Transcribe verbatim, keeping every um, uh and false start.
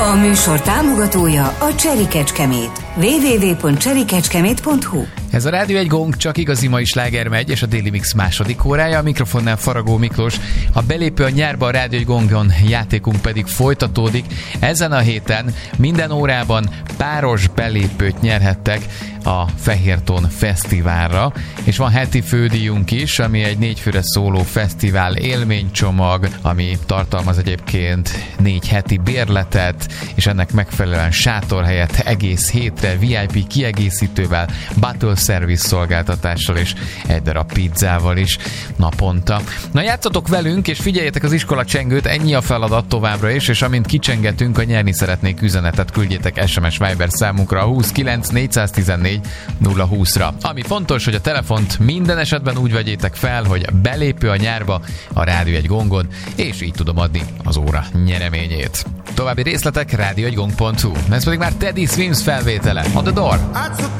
A műsor támogatója a Cseri Kecskemét. double-u double-u double-u pont cseri kecskemét pont hu. Ez a Rádió egy gong, csak igazi mai sláger megy, és a Daily Mix második órája, a mikrofonnál Faragó Miklós. A belépő a nyárba a Rádió egy gongon, játékunk pedig folytatódik. Ezen a héten minden órában páros belépőt nyerhettek a Fehértón Fesztiválra, és van heti fődíjunk is, ami egy négyfőre szóló fesztivál élménycsomag, ami tartalmaz egyébként négy heti bérletet, és ennek megfelelően sátorhelyet egész hétre, vé i pé kiegészítővel, battle service szolgáltatással és egy darab pizzával is naponta. Na, játszatok velünk, és figyeljetek az iskola csengőt, ennyi a feladat továbbra is, és amint kicsengetünk, a nyerni szeretnék üzenetet küldjétek es em es Viber számunkra a huszonkilenc négyszáztizennégy nulla húszra. Ami fontos, hogy a telefont minden esetben úgy vegyétek fel, hogy belépő a nyárba a Rádió egy gongon, és így tudom adni az óra nyereményét. További részletek rádió egy gong pont hu. Ez pedig már Teddy Swims felvétele. On the Door!